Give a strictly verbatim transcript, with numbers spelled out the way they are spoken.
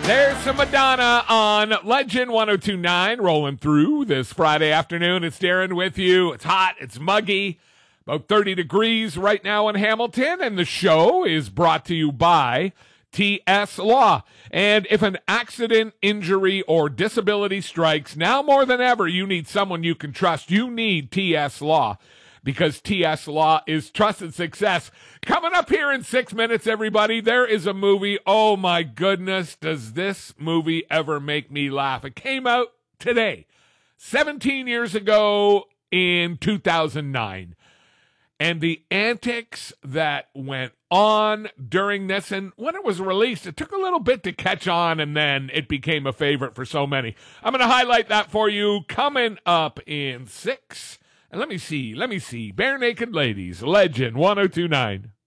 There's some Madonna on Legend one oh two point nine rolling through this Friday afternoon. It's Darren with you. It's hot. It's muggy. About thirty degrees right now in Hamilton. And the show is brought to you by T S Law. And if an accident, injury, or disability strikes, now more than ever, you need someone you can trust. You need T S Law. Because T S Law is trusted success. Coming up here in six minutes, everybody, there is a movie. Oh, my goodness, does this movie ever make me laugh? It came out today, seventeen years ago in two thousand nine. And the antics that went on during this, and when it was released, it took a little bit to catch on, and then it became a favorite for so many. I'm going to highlight that for you coming up in six. And let me see, let me see. Bare Naked Ladies, Legend one oh two point nine.